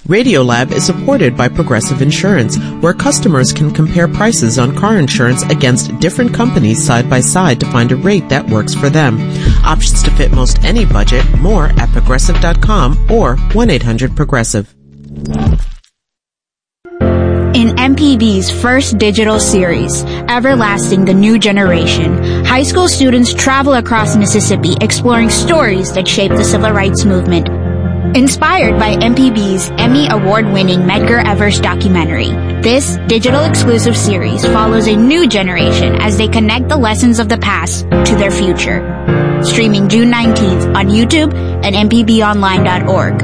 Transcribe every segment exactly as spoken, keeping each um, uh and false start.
Radiolab is supported by Progressive Insurance, where customers can compare prices on car insurance against different companies side by side to find a rate that works for them. Options to fit most any budget. More at progressive dot com or one eight hundred progressive. In M P B's first digital series, Everlasting the New Generation, high school students travel across Mississippi exploring stories that shaped the civil rights movement. Inspired by M P B's Emmy Award-winning Medgar Evers documentary, this digital exclusive series follows a new generation as they connect the lessons of the past to their future. Streaming June nineteenth on YouTube and m p b online dot org.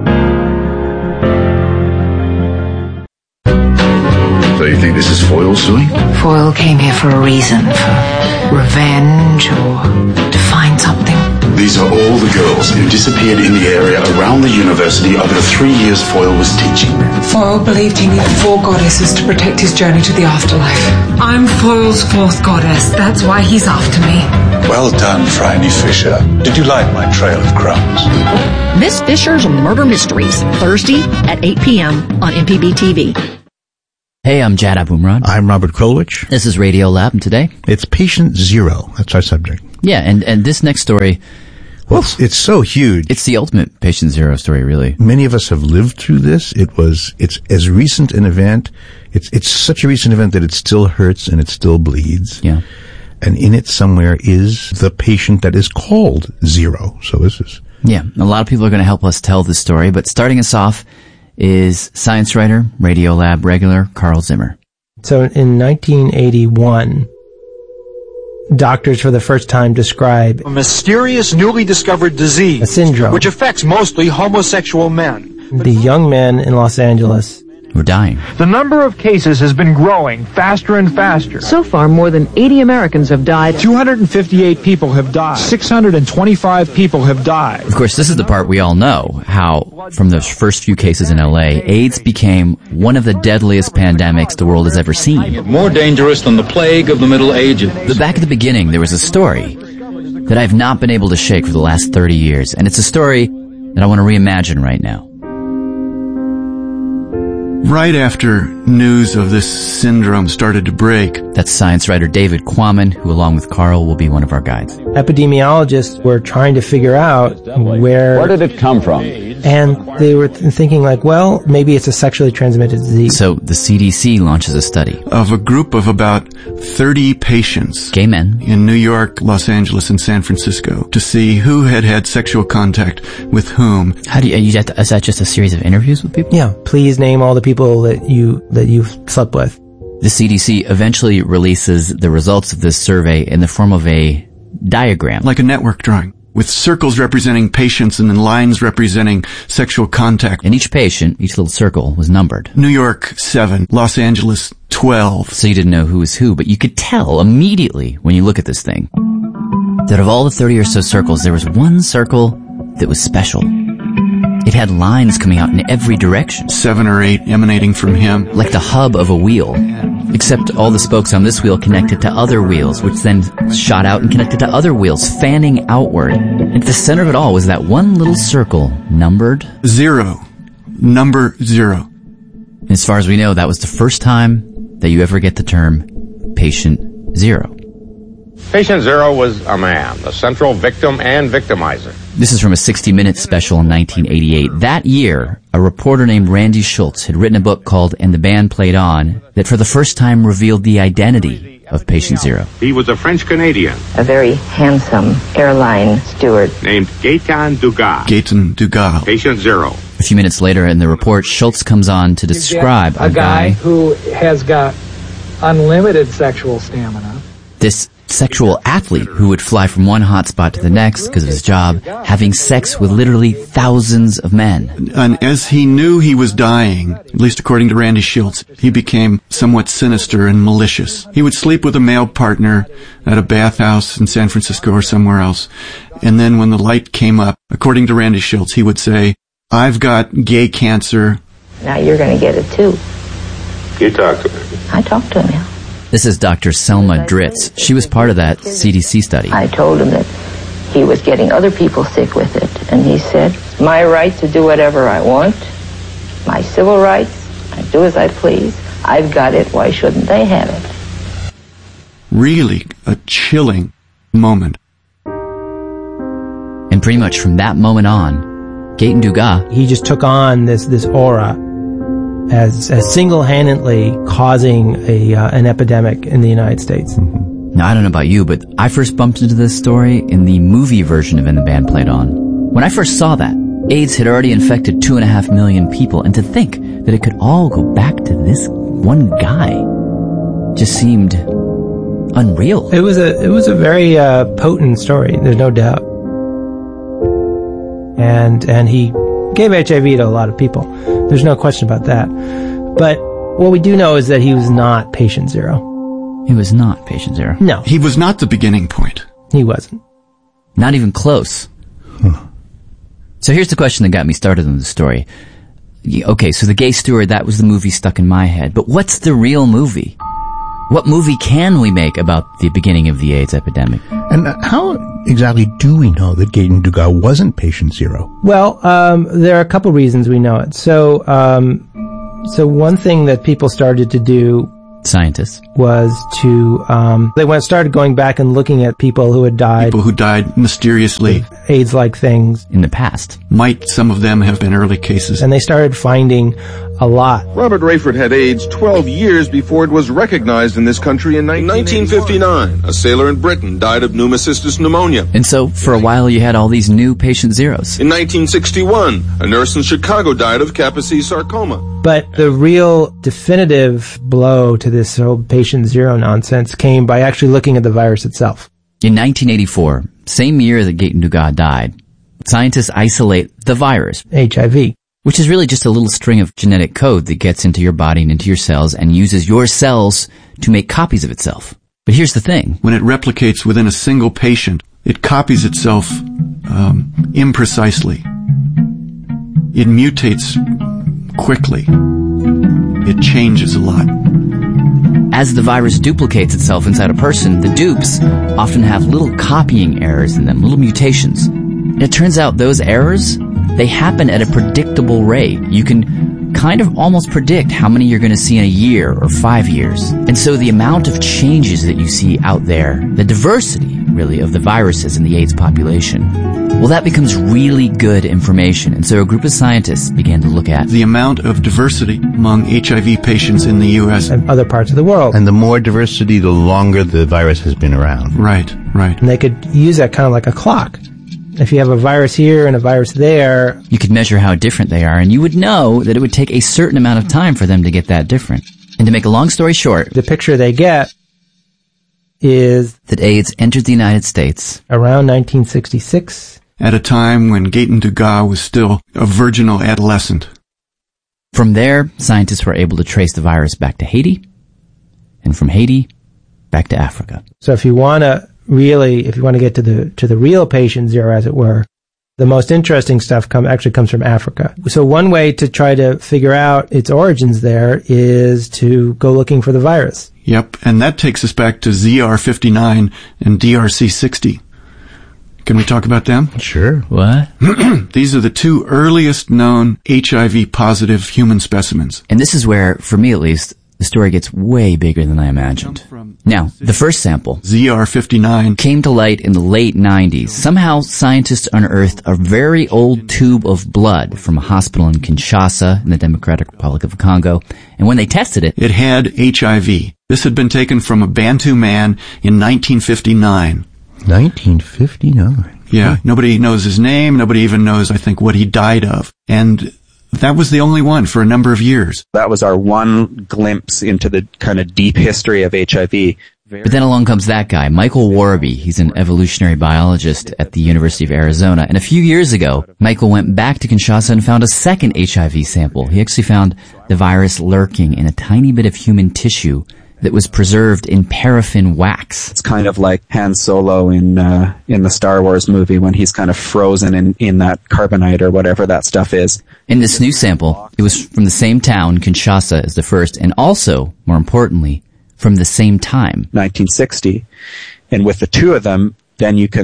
So you think this is Foyle suing? Foyle came here for a reason, for revenge or to find something. These are all the girls who disappeared in the area around the university over the three years Foyle was teaching. Foyle believed he needed four goddesses to protect his journey to the afterlife. I'm Foyle's fourth goddess. That's why he's after me. Well done, Franny Fisher. Did you like my trail of crumbs? Miss Fisher's Murder Mysteries, Thursday at eight p.m. on M P B T V. Hey, I'm Jad Abumrad. I'm Robert Krulwich. This is Radiolab, and today it's Patient Zero. That's our subject. Yeah, and, and this next story, well, it's, it's so huge. It's the ultimate Patient Zero story, really. Many of us have lived through this. It was, it's as recent an event. It's, it's such a recent event that it still hurts and it still bleeds. Yeah. And in it somewhere is the patient that is called Zero. So this is. Yeah. A lot of people are going to help us tell this story, but starting us off is science writer, Radiolab regular, Carl Zimmer. So in nineteen eighty-one, doctors for the first time describe a mysterious newly discovered disease, a syndrome, which affects mostly homosexual men. The young men in Los Angeles were dying. The number of cases has been growing faster and faster. So far, more than eighty Americans have died. two hundred fifty-eight people have died. six hundred twenty-five people have died. Of course, this is the part we all know, how from those first few cases in L A, AIDS became one of the deadliest pandemics the world has ever seen. More dangerous than the plague of the Middle Ages. But back at the beginning, there was a story that I've not been able to shake for the last thirty years, and it's a story that I want to reimagine right now. Right after news of this syndrome started to break. That's science writer David Quammen, who along with Carl will be one of our guides. Epidemiologists were trying to figure out where... Where did it come from? And they were th- thinking like, well, maybe it's a sexually transmitted disease. So the C D C launches a study of a group of about thirty patients. Gay men. In New York, Los Angeles, and San Francisco to see who had had sexual contact with whom. How do you, you have to, is that just a series of interviews with people? Yeah. Please name all the people that you, that you've slept with. The C D C eventually releases the results of this survey in the form of a diagram. Like a network drawing, with circles representing patients and then lines representing sexual contact. And each patient, each little circle, was numbered. New York, seven. Los Angeles, twelve. So you didn't know who was who, but you could tell immediately when you look at this thing that of all the thirty or so circles, there was one circle that was special. It had lines coming out in every direction. Seven or eight emanating from him. Like the hub of a wheel. Except all the spokes on this wheel connected to other wheels, which then shot out and connected to other wheels, fanning outward. And at the center of it all was that one little circle, numbered... Zero. Number zero. And as far as we know, that was the first time that you ever get the term Patient Zero. Patient Zero was a man, the central victim and victimizer. This is from a sixty minute special in nineteen eighty-eight. That year, a reporter named Randy Schultz had written a book called And the Band Played On that for the first time revealed the identity of Patient Zero. He was a French-Canadian. A very handsome airline steward. Named Gaetan Dugas. Gaetan Dugas. Patient Zero. A few minutes later in the report, Schultz comes on to describe a, a guy guy who has got unlimited sexual stamina. This sexual athlete who would fly from one hot spot to the next because of his job, having sex with literally thousands of men. And as he knew he was dying, at least according to Randy Schultz, he became somewhat sinister and malicious. He would sleep with a male partner at a bathhouse in San Francisco or somewhere else. And then when the light came up, according to Randy Schultz, he would say, "I've got gay cancer." Now you're going to get it too. You talked to him. I talked to him, yeah. This is Doctor Selma Dritz. She was part of that C D C study. I told him that he was getting other people sick with it, and he said, "It's my right to do whatever I want, my civil rights. I do as I please. I've got it. Why shouldn't they have it? Really a chilling moment. And pretty much from that moment on, Gaëtan Dugas, he just took on this this aura as as single-handedly causing a uh, an epidemic in the United States. Mm-hmm. Now, I don't know about you, but I first bumped into this story in the movie version of In the Band Played On. When I first saw that, AIDS had already infected two and a half million people, and to think that it could all go back to this one guy just seemed unreal. It was a it was a very uh, potent story. There's no doubt. And and he gave H I V to a lot of people. There's no question about that. But what we do know is that he was not patient zero. He was not patient zero. No. He was not the beginning point. He wasn't. Not even close. Huh. So here's the question that got me started on the story. Okay, so The Gay Steward, that was the movie stuck in my head. But what's the real movie? What movie can we make about the beginning of the AIDS epidemic? And how exactly do we know that Gaëtan Dugas wasn't patient zero? Well, um, there are a couple reasons we know it. So, um, so one thing that people started to do, scientists, was to um, they went started going back and looking at people who had died, people who died mysteriously, AIDS-like things in the past. Might some of them have been early cases? And they started finding a lot. Robert Rayford had AIDS twelve years before it was recognized in this country in nineteen fifty-nine. A sailor in Britain died of pneumocystis pneumonia. And so, for a while, you had all these new patient zeros. In nineteen sixty-one, a nurse in Chicago died of Kaposi sarcoma. But the real definitive blow to this whole patient zero nonsense came by actually looking at the virus itself. In nineteen eighty-four, same year that Gaëtan Dugas died, scientists isolate the virus, H I V. Which is really just a little string of genetic code that gets into your body and into your cells and uses your cells to make copies of itself. But here's the thing. When it replicates within a single patient, it copies itself um, imprecisely. It mutates quickly. It changes a lot. As the virus duplicates itself inside a person, the dupes often have little copying errors in them, little mutations. And it turns out those errors, they happen at a predictable rate. You can kind of almost predict how many you're going to see in a year or five years. And so the amount of changes that you see out there, the diversity, really, of the viruses in the AIDS population, well, that becomes really good information. And so a group of scientists began to look at the amount of diversity among H I V patients in the U S and other parts of the world. And the more diversity, the longer the virus has been around. Right, right. And they could use that kind of like a clock. If you have a virus here and a virus there, you could measure how different they are, and you would know that it would take a certain amount of time for them to get that different. And to make a long story short, the picture they get is that AIDS entered the United States around nineteen sixty-six. At a time when Gaëtan Dugas was still a virginal adolescent. From there, scientists were able to trace the virus back to Haiti, and from Haiti, back to Africa. So if you want to really, if you want to get to the to the real patient zero, as it were, the most interesting stuff come actually comes from Africa. So one way to try to figure out its origins there is to go looking for the virus. Yep, and that takes us back to Z R fifty-nine and D R C sixty. Can we talk about them? Sure. What? These are the two earliest known H I V-positive human specimens. And this is where, for me at least, the story gets way bigger than I imagined. Now, the first sample, Z R fifty-nine, came to light in the late nineties. Somehow, scientists unearthed a very old tube of blood from a hospital in Kinshasa in the Democratic Republic of Congo. And when they tested it, it had H I V. This had been taken from a Bantu man in nineteen fifty-nine. nineteen fifty-nine. Yeah, nobody knows his name. Nobody even knows, I think, what he died of. And that was the only one for a number of years. That was our one glimpse into the kind of deep history of H I V. Very but then along comes that guy, Michael Warby. He's an evolutionary biologist at the University of Arizona. And a few years ago, Michael went back to Kinshasa and found a second H I V sample. He actually found the virus lurking in a tiny bit of human tissue that was preserved in paraffin wax. It's kind of like Han Solo in uh, in the Star Wars movie when he's kind of frozen in, in that carbonite or whatever that stuff is. In this new sample, it was from the same town, Kinshasa, as the first, and also, more importantly, from the same time. nineteen sixty. And with the two of them, then you can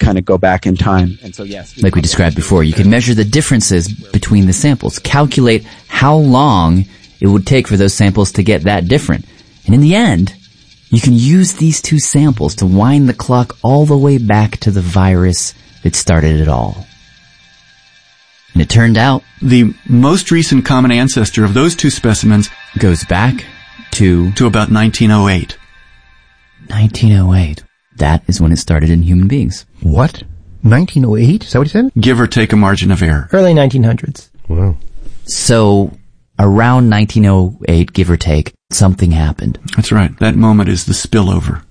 kind of go back in time. And so, yes. Like we described before, you can measure the differences between the samples, calculate how long it would take for those samples to get that different. And in the end, you can use these two samples to wind the clock all the way back to the virus that started it all. And it turned out the most recent common ancestor of those two specimens goes back to to about nineteen oh eight. nineteen oh eight. That is when it started in human beings. What? nineteen oh eight? Is that what he said? Give or take a margin of error. Early nineteen hundreds. Wow. So, around nineteen oh eight, give or take, something happened. That's right. That moment is the spillover.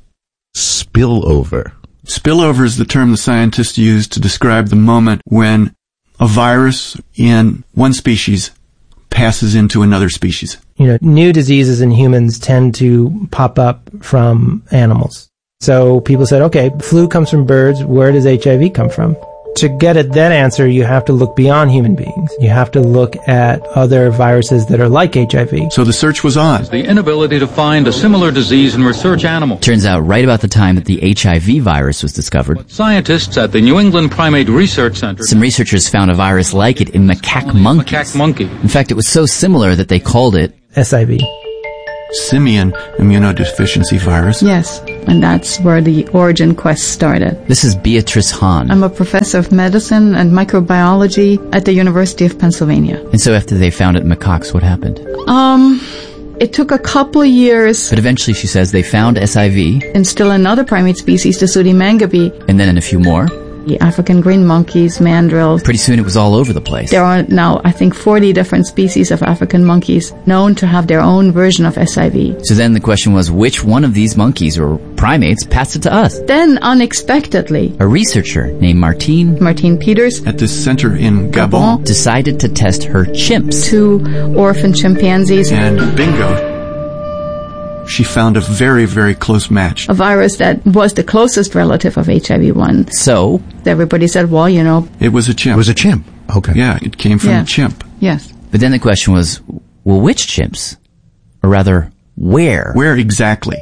Spillover. Spillover is the term the scientists use to describe the moment when a virus in one species passes into another species. You know, new diseases in humans tend to pop up from animals. So people said, okay, flu comes from birds. Where does H I V come from? To get at that answer, you have to look beyond human beings. You have to look at other viruses that are like H I V. So the search was on. The inability to find a similar disease in research animals. Turns out right about the time that the H I V virus was discovered, Scientists at the New England Primate Research Center, some researchers found a virus like it in macaque monkeys. Macaque monkey. In fact, it was so similar that they called it S I V. Simian immunodeficiency virus. Yes, and that's where the origin quest started. This is Beatrice Hahn. I'm a professor of medicine and microbiology at the University of Pennsylvania. And so after they found it in macaques, what happened? Um, it took a couple of years. But eventually, she says, they found S I V. And still another primate species, the Sudimangabe. And then in a few more. The African green monkeys, mandrills. Pretty soon it was all over the place. There are now, I think, forty different species of African monkeys known to have their own version of S I V. So then the question was, which one of these monkeys or primates passed it to us? Then, unexpectedly, a researcher named Martine Martine Peters at this center in Gabon decided to test her chimps. Two orphan chimpanzees. And bingo. She found a very, very close match. A virus that was the closest relative of H I V one. So? Everybody said, well, you know. It was a chimp. It was a chimp. Okay. Yeah, it came from yeah. a chimp. Yes. But then the question was, well, which chimps? Or rather, where? Where exactly?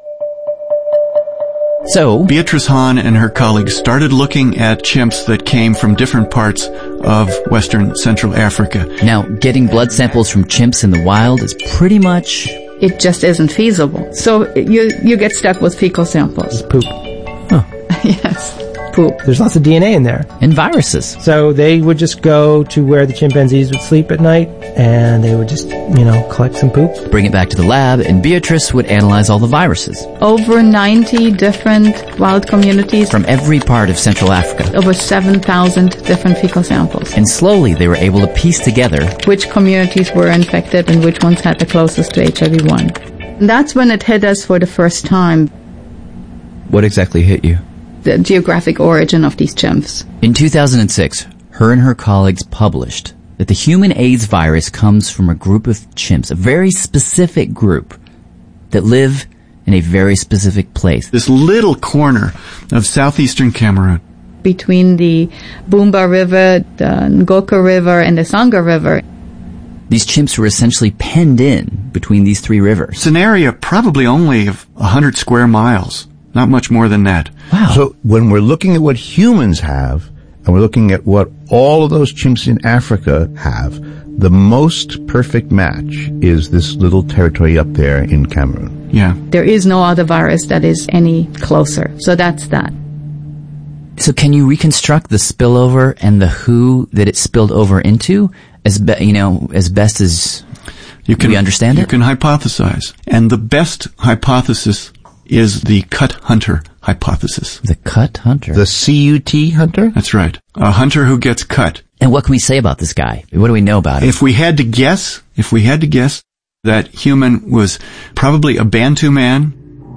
So, Beatrice Hahn and her colleagues started looking at chimps that came from different parts of Western Central Africa. Now, getting blood samples from chimps in the wild is pretty much... It just isn't feasible. So you you get stuck with fecal samples. Poop. Huh. Yes. Poop. There's lots of D N A in there. And viruses. So they would just go to where the chimpanzees would sleep at night, and they would just, you know, collect some poop. Bring it back to the lab, and Beatrice would analyze all the viruses. Over ninety different wild communities. From every part of Central Africa. Over seven thousand different fecal samples. And slowly they were able to piece together which communities were infected and which ones had the closest to H I V one. And that's when it hit us for the first time. What exactly hit you? The geographic origin of these chimps. In two thousand six, her and her colleagues published that the human AIDS virus comes from a group of chimps, a very specific group that live in a very specific place. This little corner of southeastern Cameroon. Between the Boomba River, the Ngoka River, and the Sangha River. These chimps were essentially penned in between these three rivers. It's an area probably only of one hundred square miles. Not much more than that. Wow. So when we're looking at what humans have, and we're looking at what all of those chimps in Africa have, the most perfect match is this little territory up there in Cameroon. Yeah. There is no other virus that is any closer. So that's that. So can you reconstruct the spillover and the who that it spilled over into as be, you know, as best as you can, we understand you it? You can hypothesize. And the best hypothesis is the cut hunter hypothesis. The cut hunter? The C U T hunter? That's right. A hunter who gets cut. And what can we say about this guy? What do we know about him? If we had to guess, if we had to guess, that human was probably a Bantu man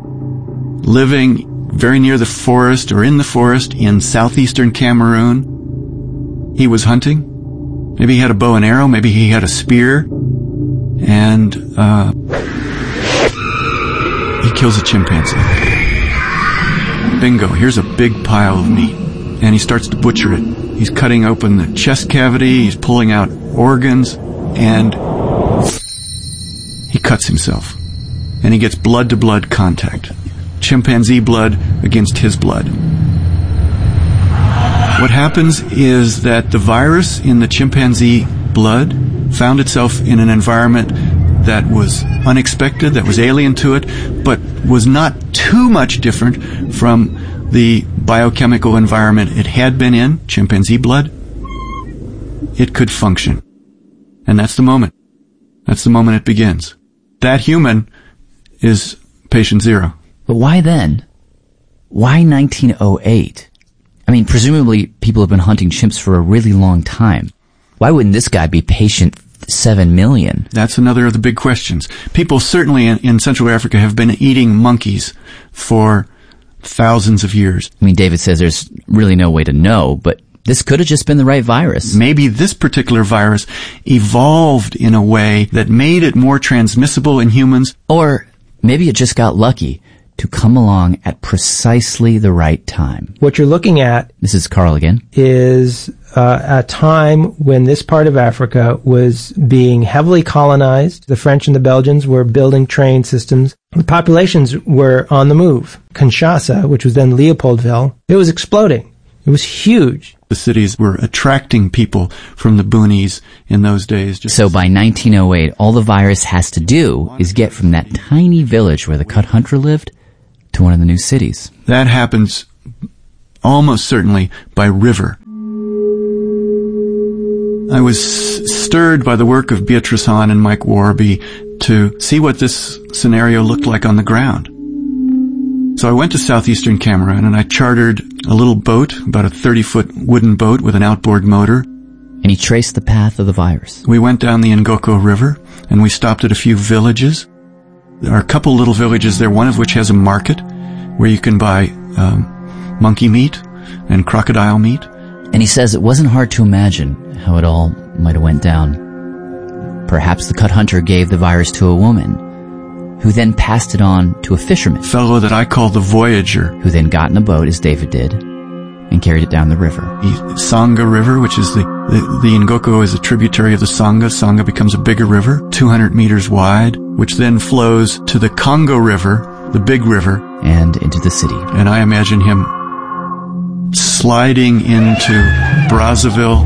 living very near the forest or in the forest in southeastern Cameroon. He was hunting. Maybe he had a bow and arrow. Maybe he had a spear. And, uh, he kills a chimpanzee. Bingo, here's a big pile of meat. And he starts to butcher it. He's cutting open the chest cavity, he's pulling out organs, and he cuts himself. And he gets blood-to-blood contact. Chimpanzee blood against his blood. What happens is that the virus in the chimpanzee blood found itself in an environment that was unexpected, that was alien to it, but was not too much different from the biochemical environment it had been in, chimpanzee blood. It could function. And that's the moment. That's the moment it begins. That human is patient zero. But why then? Why nineteen oh eight? I mean, presumably people have been hunting chimps for a really long time. Why wouldn't this guy be patient seven million? That's another of the big questions. People certainly in, in Central Africa have been eating monkeys for thousands of years. I mean, David says there's really no way to know, but this could have just been the right virus. Maybe this particular virus evolved in a way that made it more transmissible in humans. Or maybe it just got lucky to come along at precisely the right time. What you're looking at, this is Carl again, is uh, a time when this part of Africa was being heavily colonized. The French and the Belgians were building train systems. The populations were on the move. Kinshasa, which was then Leopoldville, it was exploding. It was huge. The cities were attracting people from the boonies in those days. Just so by nineteen oh eight, all the virus has to do is get from that tiny village where the cut hunter lived to one of the new cities. That happens almost certainly by river. I was stirred by the work of Beatrice Hahn and Mike Warby to see what this scenario looked like on the ground. So I went to southeastern Cameroon and I chartered a little boat, about a thirty-foot wooden boat with an outboard motor. And he traced the path of the virus. We went down the Ngoko River and we stopped at a few villages. There are a couple little villages there, one of which has a market where you can buy um, monkey meat and crocodile meat. And he says it wasn't hard to imagine how it all might have went down. Perhaps the cut hunter gave the virus to a woman, who then passed it on to a fisherman. Fellow that I call the Voyager. Who then got in a boat, as David did, and carried it down the river. The Sangha River, which is the, the, the Ngoko is a tributary of the Sangha. Sangha becomes a bigger river, two hundred meters wide, which then flows to the Congo River, the big river. And into the city. And I imagine him sliding into Brazzaville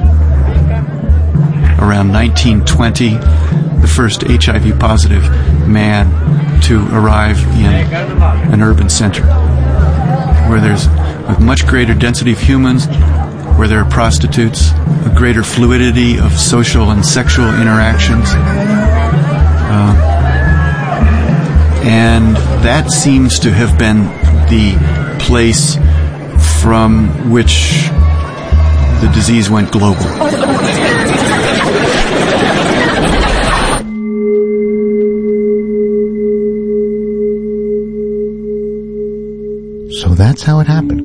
around nineteen twenty, the first H I V positive man to arrive in an urban center where there's a much greater density of humans, where there are prostitutes, a greater fluidity of social and sexual interactions. Uh, and that seems to have been the place from which the disease went global. So that's how it happened.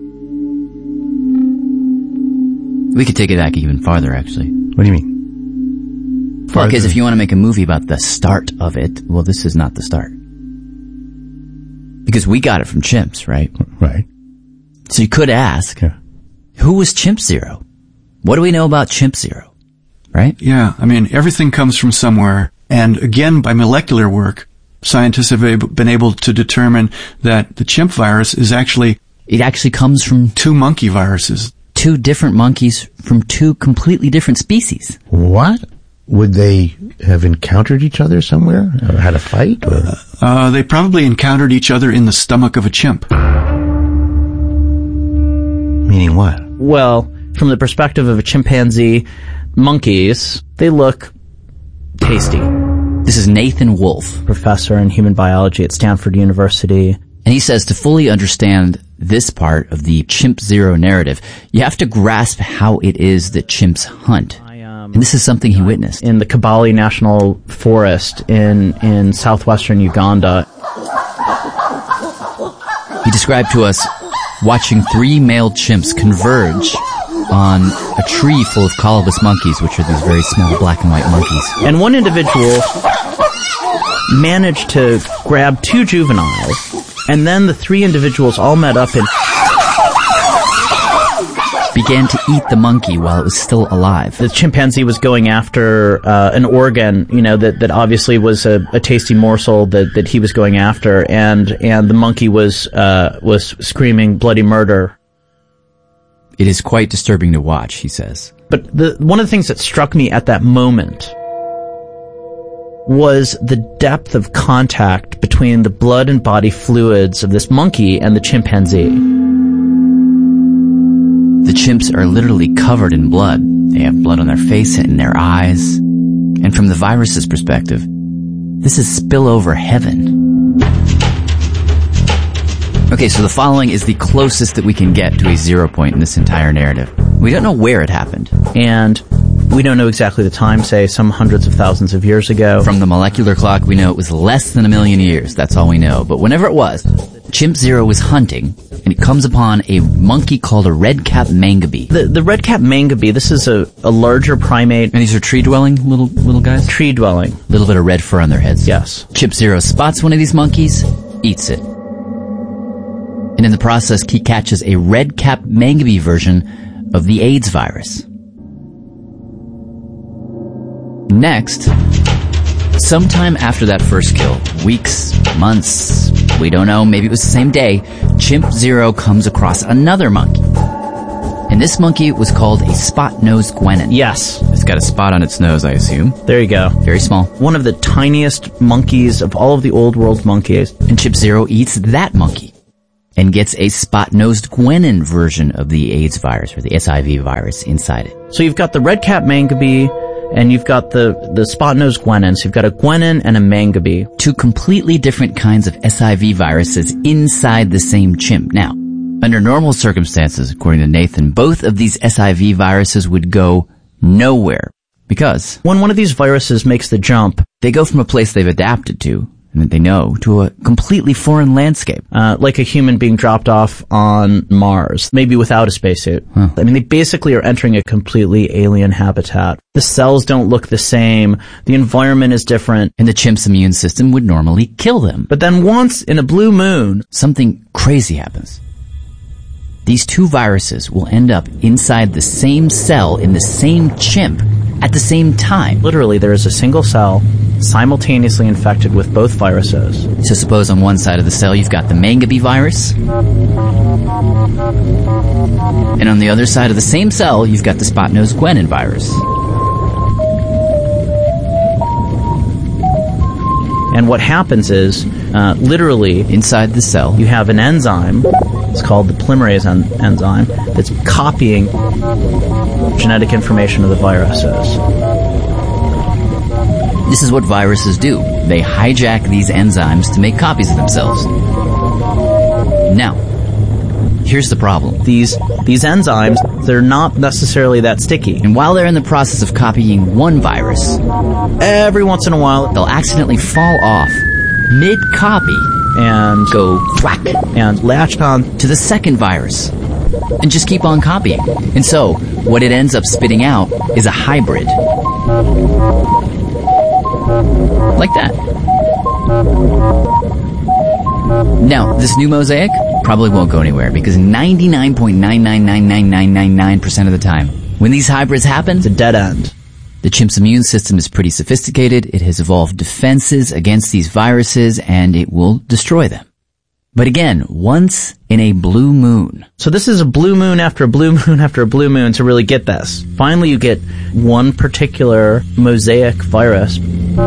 We could take it back even farther, actually. What do you mean? Well, because if you want to make a movie about the start of it, well, this is not the start. Because we got it from chimps, right? Right. So you could ask, yeah. Who was Chimp Zero? What do we know about Chimp Zero? Right? Yeah, I mean, everything comes from somewhere. And again, by molecular work, scientists have been able to determine that the chimp virus is actually... It actually comes from... Two monkey viruses. Two different monkeys from two completely different species. What? Would they have encountered each other somewhere? Or had a fight? Or? Uh, uh, they probably encountered each other in the stomach of a chimp. Meaning what? Well, from the perspective of a chimpanzee, monkeys, they look tasty. This is Nathan Wolfe, professor in human biology at Stanford University. And he says to fully understand this part of the Chimp Zero narrative, you have to grasp how it is that chimps hunt. And this is something he witnessed. In the Kabale National Forest in, in southwestern Uganda. He described to us watching three male chimps converge on a tree full of colobus monkeys, which are these very small black and white monkeys. And one individual managed to grab two juveniles, and then the three individuals all met up and began to eat the monkey while it was still alive. The chimpanzee was going after uh, an organ, you know, that, that obviously was a, a tasty morsel that, that he was going after, and and the monkey was uh, was screaming bloody murder. It is quite disturbing to watch, he says. But the, one of the things that struck me at that moment was the depth of contact between the blood and body fluids of this monkey and the chimpanzee. The chimps are literally covered in blood. They have blood on their face and in their eyes. And from the virus's perspective, this is spillover heaven. Okay, so the following is the closest that we can get to a zero point in this entire narrative. We don't know where it happened. And we don't know exactly the time, say some hundreds of thousands of years ago. From the molecular clock, we know it was less than a million years. That's all we know. But whenever it was, Chimp Zero was hunting, and it comes upon a monkey called a red-capped mangabey. The, the red-capped mangabey, this is a, a larger primate. And these are tree-dwelling little little guys? Tree-dwelling. A little bit of red fur on their heads. Yes. Chimp Zero spots one of these monkeys, eats it. And in the process, he catches a red-capped mangabey version of the AIDS virus. Next, sometime after that first kill, weeks, months, we don't know, maybe it was the same day, Chimp Zero comes across another monkey. And this monkey was called a spot-nosed guenon. Yes. It's got a spot on its nose, I assume. There you go. Very small. One of the tiniest monkeys of all of the old world monkeys. And Chimp Zero eats that monkey and gets a spot-nosed guenon version of the AIDS virus, or the S I V virus, inside it. So you've got the red-capped mangabey, and you've got the, the spot-nosed guenon. So you've got a guenon and a mangabey. Two completely different kinds of S I V viruses inside the same chimp. Now, under normal circumstances, according to Nathan, both of these S I V viruses would go nowhere. Because when one of these viruses makes the jump, they go from a place they've adapted to, and that they know, to a completely foreign landscape. Uh, like a human being dropped off on Mars, maybe without a spacesuit. Huh. I mean, they basically are entering a completely alien habitat. The cells don't look the same. The environment is different. And the chimp's immune system would normally kill them. But then once in a blue moon, something crazy happens. These two viruses will end up inside the same cell in the same chimp at the same time. Literally, there is a single cell simultaneously infected with both viruses. So suppose on one side of the cell you've got the mangabey virus, and on the other side of the same cell you've got the spot-nosed guenon virus. And what happens is, uh, literally, inside the cell, you have an enzyme. It's called the polymerase en- enzyme that's copying genetic information of the viruses. This is what viruses do. They hijack these enzymes to make copies of themselves. Now, here's the problem. These these enzymes, they're not necessarily that sticky. And while they're in the process of copying one virus, every once in a while, they'll accidentally fall off mid-copy and go whack and latch on to the second virus and just keep on copying. And so, what it ends up spitting out is a hybrid. Like that. Now, this new mosaic probably won't go anywhere because ninety-nine point nine nine nine nine nine nine nine percent of the time, when these hybrids happen, it's a dead end. The chimp's immune system is pretty sophisticated. It has evolved defenses against these viruses, and it will destroy them. But again, once in a blue moon. So this is a blue moon after a blue moon after a blue moon to really get this. Finally, you get one particular mosaic virus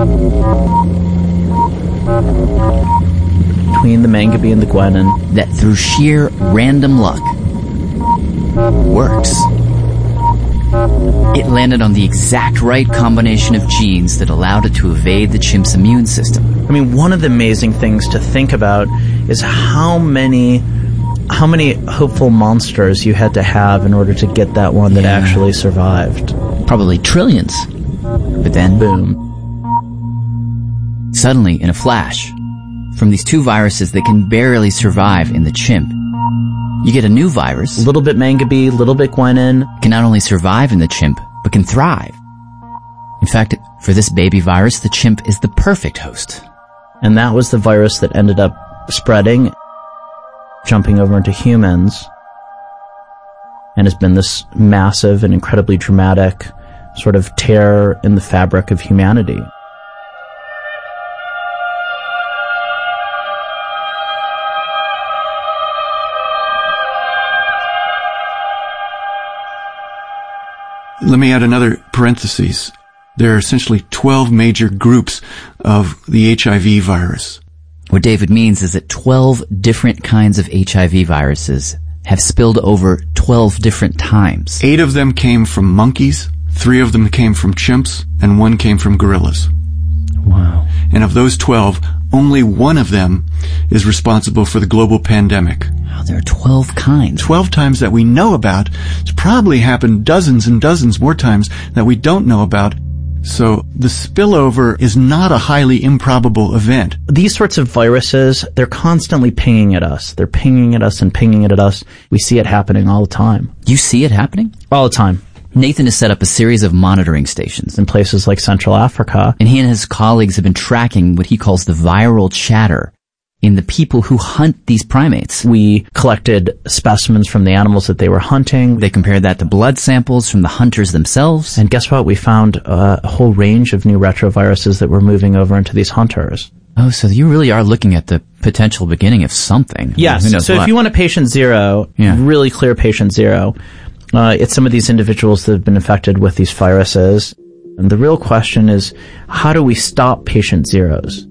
between the mangabey and the guenon that through sheer random luck works. It landed on the exact right combination of genes that allowed it to evade the chimp's immune system. I mean, one of the amazing things to think about is how many how many hopeful monsters you had to have in order to get that one that yeah. actually survived. Probably trillions. But then, boom. Suddenly, in a flash, from these two viruses that can barely survive in the chimp, you get a new virus. A little bit mangabey, a little bit guenon. Can not only survive in the chimp, but can thrive. In fact, for this baby virus, the chimp is the perfect host. And that was the virus that ended up spreading, jumping over into humans, and has been this massive and incredibly dramatic sort of tear in the fabric of humanity. Let me add another parenthesis. There are essentially twelve major groups of the H I V virus. What David means is that twelve different kinds of H I V viruses have spilled over twelve different times. Eight of them came from monkeys, three of them came from chimps, and one came from gorillas. Wow. And of those twelve, only one of them is responsible for the global pandemic. Wow, there are twelve kinds. twelve times that we know about. It's probably happened dozens and dozens more times that we don't know about. So the spillover is not a highly improbable event. These sorts of viruses, they're constantly pinging at us. They're pinging at us and pinging at us. We see it happening all the time. You see it happening? All the time. Nathan has set up a series of monitoring stations in places like Central Africa. And he and his colleagues have been tracking what he calls the viral chatter in the people who hunt these primates. We collected specimens from the animals that they were hunting. They compared that to blood samples from the hunters themselves. And guess what? We found uh, a whole range of new retroviruses that were moving over into these hunters. Oh, so you really are looking at the potential beginning of something. Yes. So what? If you want a patient zero, yeah. really clear patient zero, uh, it's some of these individuals that have been infected with these viruses. And the real question is, how do we stop patient zeros?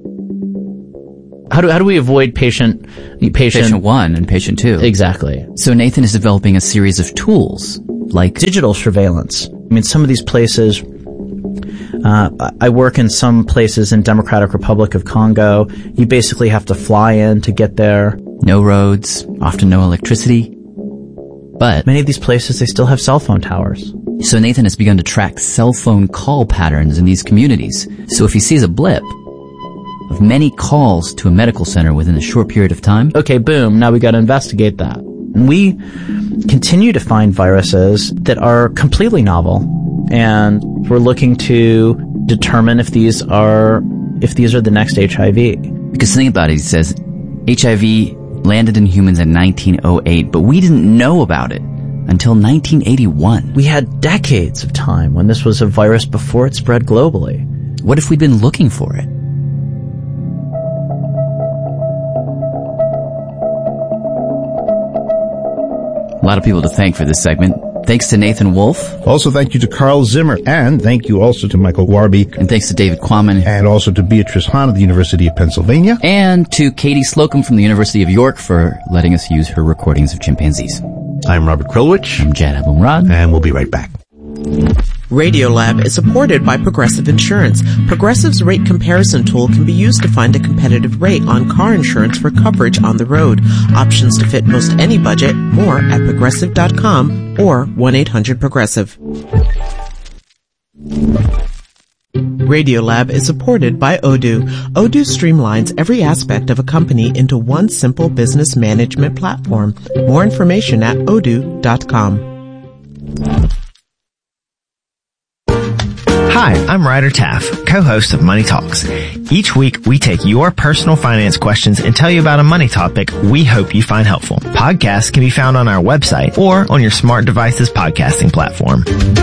How do how do we avoid patient patient patient one and patient two? Exactly. So Nathan is developing a series of tools like digital surveillance. I mean, some of these places. Uh, I work in some places in Democratic Republic of Congo. You basically have to fly in to get there. No roads, often no electricity. But many of these places, they still have cell phone towers. So Nathan has begun to track cell phone call patterns in these communities. So if he sees a blip of many calls to a medical center within a short period of time. Okay, boom, now we got to investigate that. And we continue to find viruses that are completely novel, and we're looking to determine if these are if these are the next H I V. Because think about it, he says H I V landed in humans in nineteen oh eight, but we didn't know about it until nineteen eighty-one. We had decades of time when this was a virus before it spread globally. What if we'd been looking for it? A lot of people to thank for this segment. Thanks to Nathan Wolfe. Also thank you to Carl Zimmer. And thank you also to Michael Warby. And thanks to David Quammen. And also to Beatrice Hahn of the University of Pennsylvania. And to Katie Slocum from the University of York for letting us use her recordings of chimpanzees. I'm Robert Krulwich. I'm Jad Abumrad. And we'll be right back. Radiolab is supported by Progressive Insurance. Progressive's rate comparison tool can be used to find a competitive rate on car insurance for coverage on the road. Options to fit most any budget. More at progressive dot com or one eight hundred progressive. Radiolab is supported by Odoo. Odoo streamlines every aspect of a company into one simple business management platform. More information at odoo dot com. Hi, I'm Ryder Taff, co-host of Money Talks. Each week, we take your personal finance questions and tell you about a money topic we hope you find helpful. Podcasts can be found on our website or on your smart device's podcasting platform.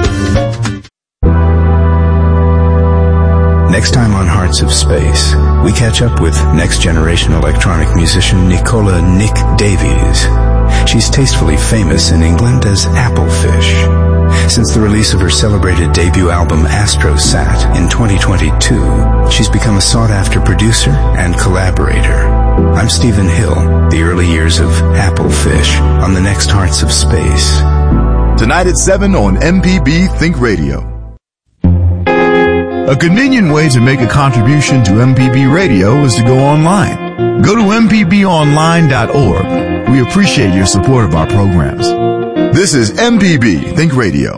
Next time on Hearts of Space, we catch up with next-generation electronic musician Nicola Nick Davies. She's tastefully famous in England as Applefish. Since the release of her celebrated debut album Astrosat in twenty twenty-two, she's become a sought-after producer and collaborator. I'm Stephen Hill, the early years of Applefish on the next Hearts of Space. Tonight at seven on M P B Think Radio. A convenient way to make a contribution to M P B Radio is to go online. Go to m p b online dot org. We appreciate your support of our programs. This is M P B Think Radio.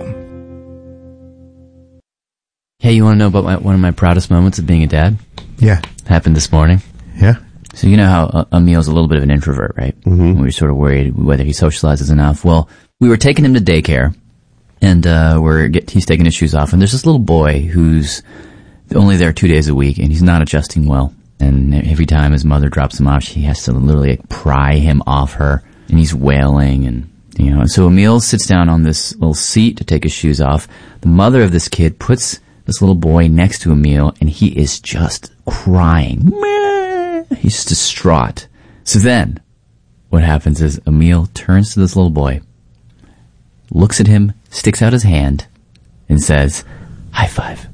Hey, you want to know about my, one of my proudest moments of being a dad? Yeah. Happened this morning. Yeah. So you know how uh, Emil's a little bit of an introvert, right? Mm-hmm. We were sort of worried whether he socializes enough. Well, we were taking him to daycare, and uh, we're get, he's taking his shoes off, and there's this little boy who's only there two days a week, and he's not adjusting well. And every time his mother drops him off, she has to literally like, pry him off her, and he's wailing, and you know. So Emil sits down on this little seat to take his shoes off. The mother of this kid puts this little boy next to Emil, and he is just crying. He's just distraught. So then, what happens is Emil turns to this little boy, looks at him, sticks out his hand, and says, high five.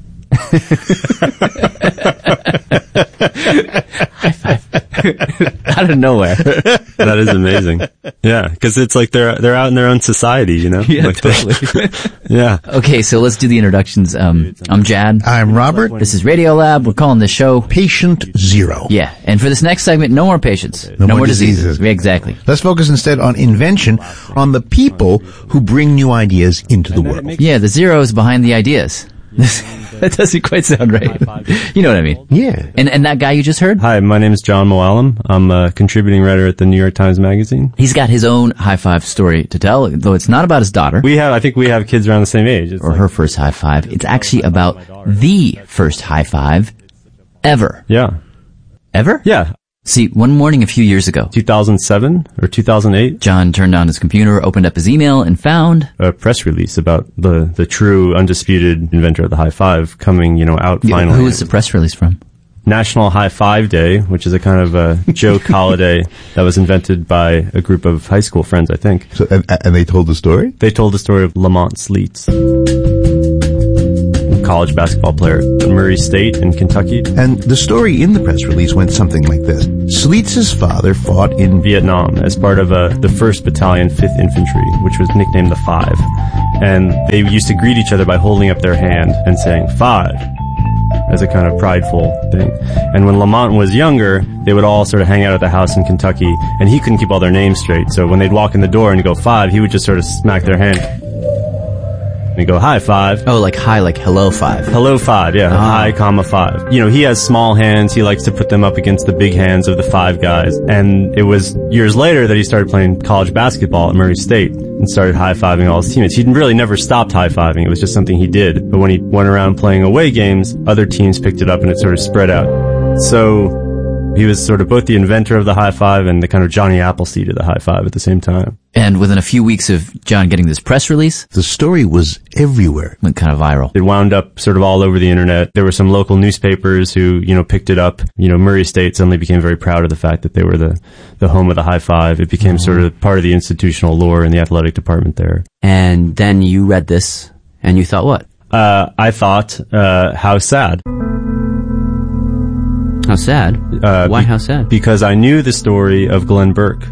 High five. Out of nowhere. That is amazing. Yeah, because it's like they're they're out in their own society, you know? Yeah, like totally. Yeah. Okay, so let's do the introductions. Um, I'm Jad. I'm Robert. This is Radio Lab. We're calling this show Patient Zero. Yeah, and for this next segment, no more patients. No, No, more more diseases. diseases. Exactly. Let's focus instead on invention, on the people who bring new ideas into the world. Yeah, the zero is behind the ideas. That doesn't quite sound right. You know what I mean? Yeah. And and that guy you just heard? Hi, my name is John Mooallem. I'm a contributing writer at the New York Times Magazine. He's got his own high five story to tell, though it's not about his daughter. We have, I think we have kids around the same age. It's or like, her first high five. It's actually about the first high five ever. Yeah. Ever? Yeah. See, one morning a few years ago, two thousand seven or two thousand eight, John turned on his computer, opened up his email, and found a press release about the, the true, undisputed inventor of the high five coming, you know, out yeah, finally. Who was the press release from? National High Five Day, which is a kind of a joke holiday that was invented by a group of high school friends, I think. So, and, and they told the story? They told the story of Lamont Sleets, college basketball player at Murray State in Kentucky. And the story in the press release went something like this. Sleets' father fought in Vietnam as part of uh, the first Battalion, fifth Infantry, which was nicknamed the Five. And they used to greet each other by holding up their hand and saying, Five, as a kind of prideful thing. And when Lamont was younger, they would all sort of hang out at the house in Kentucky, and he couldn't keep all their names straight. So when they'd walk in the door and go, Five, he would just sort of smack their hand. And you go, hi, Five. Oh, like hi, like hello, Five. Hello, Five, yeah. Oh. Hi, comma, Five. You know, he has small hands. He likes to put them up against the big hands of the Five guys. And it was years later that he started playing college basketball at Murray State and started high-fiving all his teammates. He really never stopped high-fiving. It was just something he did. But when he went around playing away games, other teams picked it up and it sort of spread out. So he was sort of both the inventor of the high five and the kind of Johnny Appleseed of the high five at the same time. And within a few weeks of John getting this press release, the story was everywhere. Went kind of viral. It wound up sort of all over the internet. There were some local newspapers who, you know, picked it up. You know, Murray State suddenly became very proud of the fact that they were the, the home of the high five. It became mm-hmm. sort of part of the institutional lore in the athletic department there. And then you read this and you thought what? Uh, I thought, uh, how sad. How sad? Uh, Why be- how sad? Because I knew the story of Glenn Burke.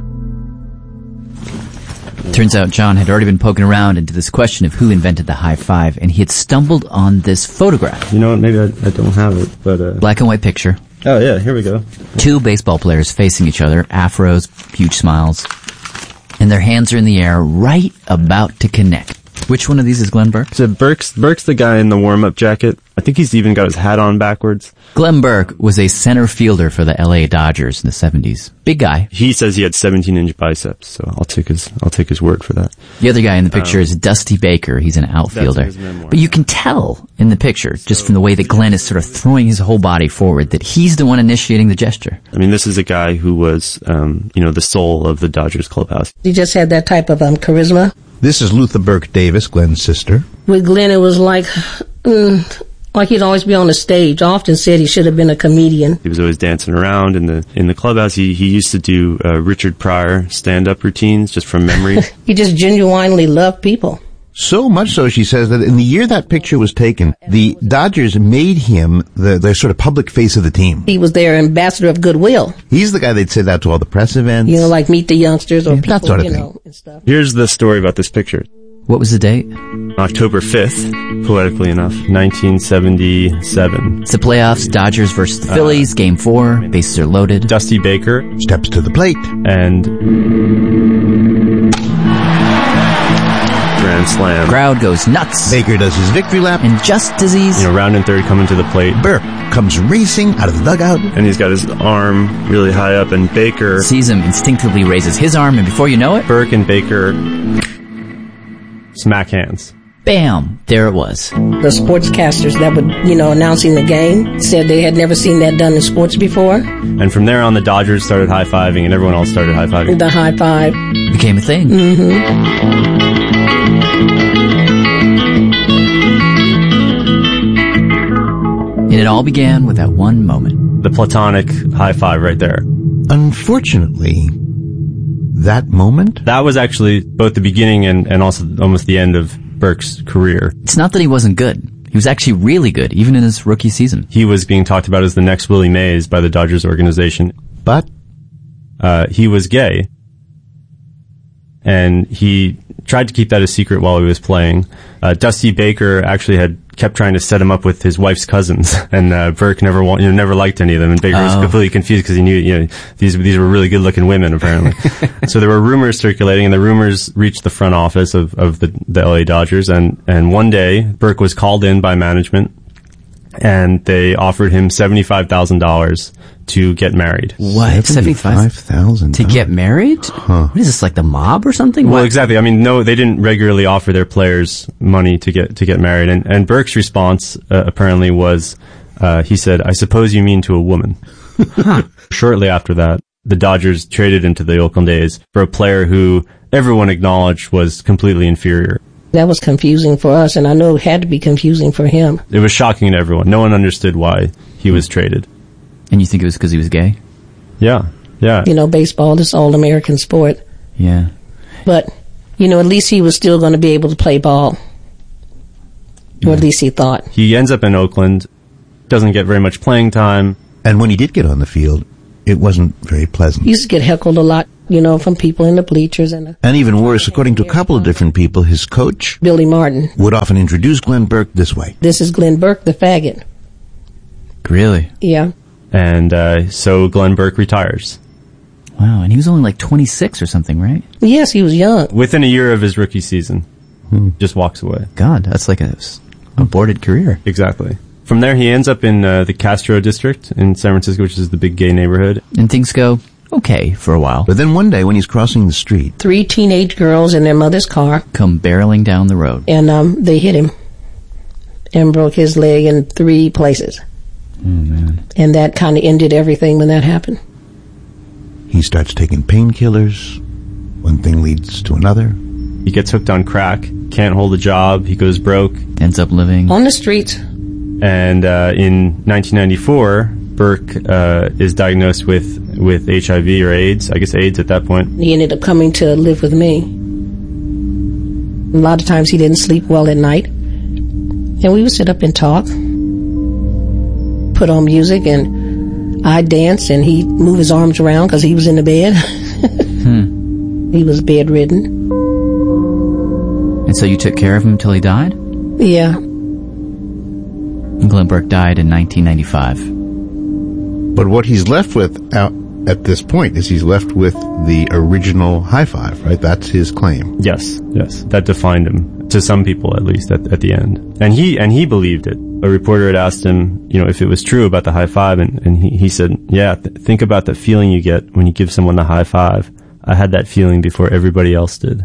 Turns out John had already been poking around into this question of who invented the high five, and he had stumbled on this photograph. You know what? Maybe I, I don't have it, but uh... black and white picture. Oh yeah, here we go. Two baseball players facing each other, afros, huge smiles, and their hands are in the air, right about to connect. Which one of these is Glenn Burke? So Burke's Burke's the guy in the warm-up jacket. I think he's even got his hat on backwards. Glenn Burke was a center fielder for the L A Dodgers in the seventies. Big guy. He says he had seventeen inch biceps, so I'll take his I'll take his word for that. The other guy in the picture um, is Dusty Baker. He's an outfielder. But you can tell in the picture, just from the way that Glenn is sort of throwing his whole body forward, that he's the one initiating the gesture. I mean, this is a guy who was, um, you know, the soul of the Dodgers clubhouse. He just had that type of um, charisma. This is Luther Burke Davis, Glenn's sister. With Glenn, it was like, mm, like he'd always be on the stage. I often said he should have been a comedian. He was always dancing around in the in the clubhouse. He he used to do uh, Richard Pryor stand-up routines just from memory. He just genuinely loved people. So much so, she says, that in the year that picture was taken, the Dodgers made him the, the sort of public face of the team. He was their ambassador of goodwill. He's the guy they'd send out to all the press events. You know, like Meet the Youngsters or yeah, people, that sort of you thing. know, and stuff. Here's the story about this picture. What was the date? October fifth, poetically enough, nineteen seventy-seven. It's the playoffs, Dodgers versus the Phillies, uh, game four, bases are loaded. Dusty Baker steps to the plate. And grand slam. Crowd goes nuts. Baker does his victory lap. And just as he's, you know, round and third coming to the plate, Burke comes racing out of the dugout. And he's got his arm really high up, and Baker sees him, instinctively raises his arm, and before you know it, Burke and Baker smack hands. Bam! There it was. The sportscasters that were, you know, announcing the game said they had never seen that done in sports before. And from there on, the Dodgers started high-fiving, and everyone else started high-fiving. The high five became a thing. Mm-hmm. And it all began with that one moment. The platonic high five right there. Unfortunately, that moment? That was actually both the beginning and, and also almost the end of Burke's career. It's not that he wasn't good. He was actually really good, even in his rookie season. He was being talked about as the next Willie Mays by the Dodgers organization. But? Uh, he was gay. And he tried to keep that a secret while he was playing. Uh, Dusty Baker actually had kept trying to set him up with his wife's cousins, and uh, Burke never want, you know, never liked any of them. And Baker oh. was completely confused because he knew, you know, these these were really good-looking women apparently. So there were rumors circulating, and the rumors reached the front office of of the the L A Dodgers. And and one day Burke was called in by management, and they offered him seventy-five thousand dollars to get married. What? seventy-five thousand to get married? Huh. What is this, like the mob or something? Well, what? exactly. I mean, no, they didn't regularly offer their players money to get to get married. And, and Burke's response uh, apparently was, uh, he said, "I suppose you mean to a woman." Huh. Shortly after that, the Dodgers traded into the Oakland A's for a player who everyone acknowledged was completely inferior. That was confusing for us, and I know it had to be confusing for him. It was shocking to everyone. No one understood why he was traded. And you think it was because he was gay? Yeah, yeah. You know, baseball, this all-American sport. Yeah. But, you know, at least he was still going to be able to play ball. Yeah. Or at least he thought. He ends up in Oakland, doesn't get very much playing time. And when he did get on the field, it wasn't very pleasant. He used to get heckled a lot, you know, from people in the bleachers. And, and even worse, according to a couple of different people, his coach, Billy Martin, would often introduce Glenn Burke this way. "This is Glenn Burke, the faggot." Really? Yeah. And uh, so Glenn Burke retires. Wow, and he was only like twenty-six or something, right? Yes, he was young. Within a year of his rookie season, hmm. just walks away. God, that's like a aborted career. Exactly. From there, he ends up in uh, the Castro district in San Francisco, which is the big gay neighborhood. And things go okay for a while. But then one day when he's crossing the street, three teenage girls in their mother's car come barreling down the road. And um, they hit him and broke his leg in three places. Oh, man. And that kind of ended everything when that happened. He starts taking painkillers. One thing leads to another. He gets hooked on crack, can't hold a job, he goes broke. Ends up living on the streets. And uh, in nineteen ninety-four, Burke uh, is diagnosed with, with H I V or AIDS. I guess AIDS at that point. He ended up coming to live with me. A lot of times he didn't sleep well at night. And we would sit up and talk. Put on music, and I'd dance, and he'd move his arms around because he was in the bed. hmm. He was bedridden. And so you took care of him until he died? Yeah. And Glenn Burke died in nineteen ninety-five. But what he's left with out at this point is he's left with the original high five, right? That's his claim. Yes, yes. That defined him, to some people at least, at, at the end. And he and he believed it. A reporter had asked him, you know, if it was true about the high five, and, and he, he said, yeah, th- think about the feeling you get when you give someone the high five. I had that feeling before everybody else did.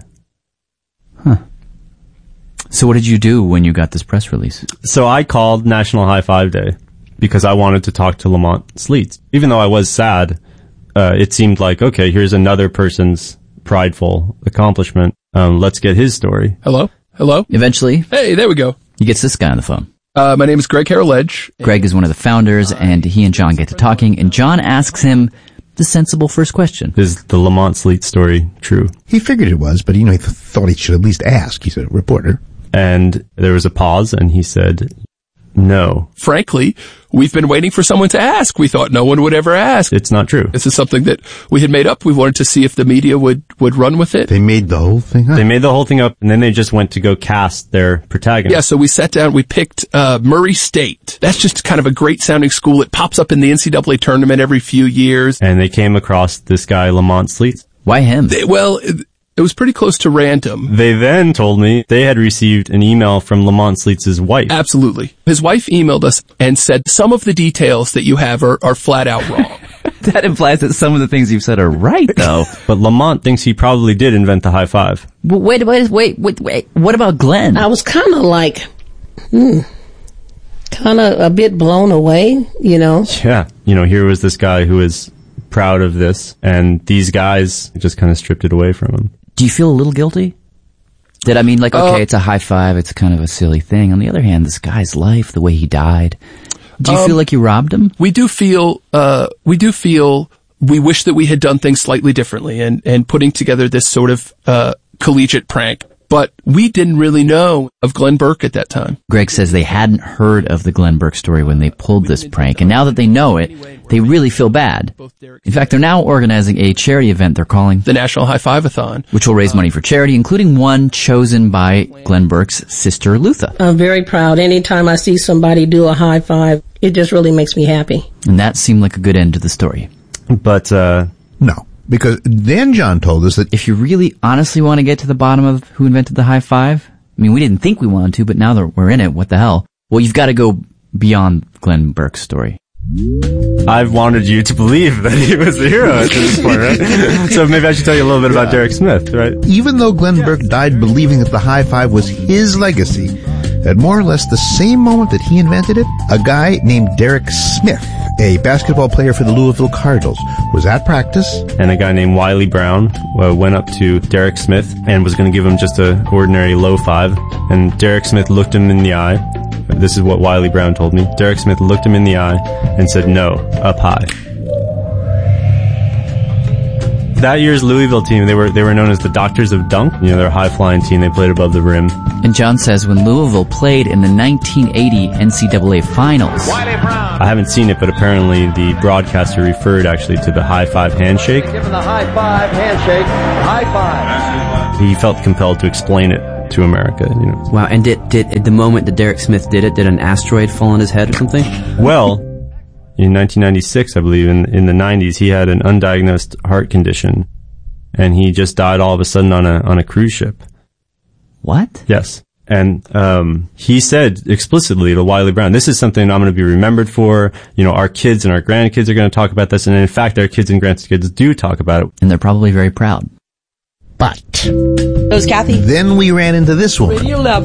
Huh. So what did you do when you got this press release? So I called National High Five Day because I wanted to talk to Lamont Sleets. Even though I was sad, uh, it seemed like, okay, here's another person's prideful accomplishment. Um, let's get his story. Hello? Hello? Eventually. Hey, there we go. He gets this guy on the phone. Uh, my name is Greg Harrell-Edge. Greg is one of the founders, and he and John get to talking, and John asks him the sensible first question. Is the Lamont Sleets story true? He figured it was, but, you know, he th- thought he should at least ask. He's a reporter. And there was a pause, and he said, no. Frankly, we've been waiting for someone to ask. We thought no one would ever ask. It's not true. This is something that we had made up. We wanted to see if the media would, would run with it. They made the whole thing up. They made the whole thing up, and then they just went to go cast their protagonist. Yeah, so we sat down, we picked uh Murray State. That's just kind of a great-sounding school. It pops up in the N C double A tournament every few years. And they came across this guy, Lamont Sleets. Why him? They, well... It, It was pretty close to random. They then told me they had received an email from Lamont Sleets' wife. Absolutely. His wife emailed us and said, some of the details that you have are, are flat out wrong. That implies that some of the things you've said are right, though. But Lamont thinks he probably did invent the high five. But wait, wait, wait, wait, wait. What about Glenn? I was kind of like, hmm, kind of a bit blown away, you know? Yeah. You know, here was this guy who was proud of this, and these guys just kind of stripped it away from him. Do you feel a little guilty? Did I mean, like, okay, uh, it's a high five, it's kind of a silly thing. On the other hand, this guy's life, the way he died, do you um, feel like you robbed him? We do feel, uh, we do feel we wish that we had done things slightly differently, and, and putting together this sort of, uh, collegiate prank But we didn't really know of Glenn Burke at that time. Greg says they hadn't heard of the Glenn Burke story when they pulled this prank, and now that they know it, they really feel bad. In fact, they're now organizing a charity event they're calling the National High Five-a-thon, which will raise money for charity, including one chosen by Glenn Burke's sister, Lutha. I'm very proud. Anytime I see somebody do a high five, it just really makes me happy. And that seemed like a good end to the story. But, uh... no. Because then John told us that if you really honestly want to get to the bottom of who invented the high five, I mean, we didn't think we wanted to, but now that we're in it, what the hell? Well, you've got to go beyond Glenn Burke's story. I've wanted you to believe that he was the hero at this point, right? So maybe I should tell you a little bit about Derek Smith, right? Even though Glenn Burke died believing that the high five was his legacy, at more or less the same moment that he invented it, a guy named Derek Smith, a basketball player for the Louisville Cardinals, was at practice. And a guy named Wiley Brown uh, went up to Derek Smith and was going to give him just an ordinary low five. And Derek Smith looked him in the eye. This is what Wiley Brown told me. Derek Smith looked him in the eye and said, "No, up high." That year's Louisville team, they were they were known as the Doctors of Dunk. You know, they're a high-flying team. They played above the rim. And John says when Louisville played in the nineteen eighty N C double A finals, I haven't seen it, but apparently the broadcaster referred actually to the high five handshake. Give him the high five handshake. High five. He felt compelled to explain it to America, you know. Wow, and did, did, at the moment that Derek Smith did it, did an asteroid fall on his head or something? Well, in nineteen ninety-six, I believe, in, in the nineties, he had an undiagnosed heart condition, and he just died all of a sudden on a, on a cruise ship. What? Yes. And, um, he said explicitly to Wiley Brown, this is something I'm going to be remembered for. You know, our kids and our grandkids are going to talk about this, and in fact, our kids and grandkids do talk about it. And they're probably very proud. But It was Kathy. Then we ran into this woman.